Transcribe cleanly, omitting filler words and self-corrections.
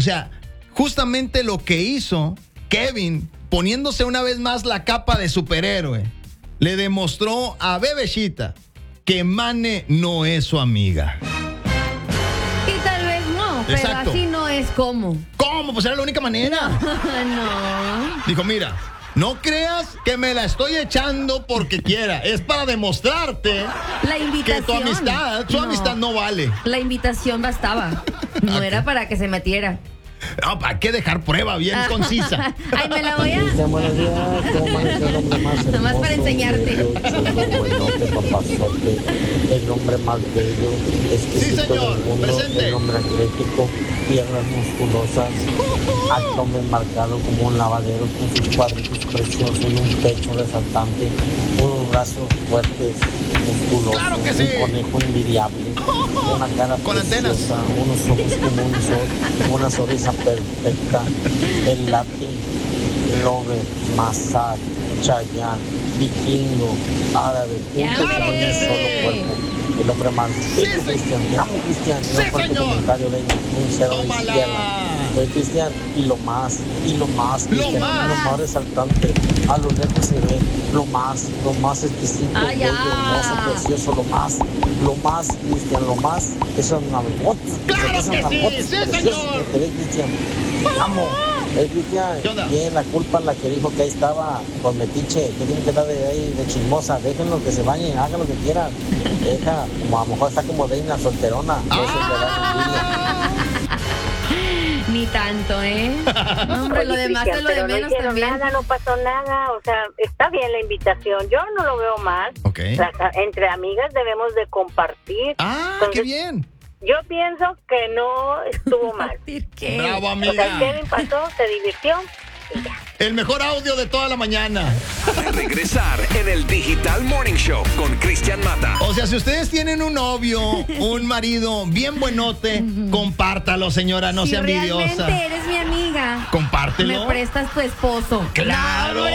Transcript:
O sea, justamente lo que hizo Kevin, poniéndose una vez más la capa de superhéroe, le demostró a Bebeshita que Mane no es su amiga. Y tal vez no, pero Exacto. así no es como. ¿Cómo? Pues era la única manera. No. Dijo, mira, no creas que me la estoy echando porque quiera. Es para demostrarte La invitación. que su amistad no vale. La invitación bastaba. No Ok. era para que se metiera. No, ¿para qué dejar prueba bien concisa? Ay, me la voy a... Buenos días, ¿cómo amaneció el hombre más hermoso? Nomás para enseñarte. Chulo, buenote, papazote, el hombre más bello, exquisito señor, del mundo, presente. el hombre atlético, piernas musculosas, abdomen marcado como un lavadero con sus cuadritos preciosos y un pecho resaltante, unos brazos fuertes, musculosos, ¡Claro que sí! un conejo envidiable, una cara Con antenas. preciosa, unos ojos como un sol, una sonrisa perfecta, el latín, Lover, Massad, Chayanne, Vikingo, árabe, Ya, juntos en hombre. un solo cuerpo. El hombre más bello, Cristian. Te amo, Cristian. Sí, No por tu señor. comentario de un cero de Tómala. izquierda. Soy Cristian y lo más, Cristian, más. lo más resaltante. A lo lejos se ve lo más exquisito, Ay, bello, ya. hermoso, precioso, lo más, Cristian, lo más. Eso es una ¡Claro que sí! ¡Sí, señor! Te ve, Cristian. Te amo. Cristian, ¿Qué onda? tiene la culpa la que dijo que ahí estaba con metiche, que tiene que estar de ahí de chismosa, déjenlo que se bañen, hagan lo que quieran. Deja, como a lo mejor está como reina solterona. Eso es verdad, Ni tanto, ¿eh? No, hombre, lo Oye, demás Cristian, es lo de pero no menos hicieron también. nada, no pasó nada, o sea, está bien la invitación, yo no lo veo mal. Ok. Entre amigas debemos de compartir. Ah, Entonces, qué bien. Yo pienso que no estuvo mal. ¿Qué? Bravo, O sea, amiga. Kevin pasó, se divirtió y ya. El mejor audio de toda la mañana. A regresar en el Digital Morning Show con Cristian Mata. O sea, si ustedes tienen un novio, un marido bien buenote, compártalo, señora, no Si sea envidiosa. realmente eres mi amiga, Compártelo. me prestas tu esposo. Claro. No,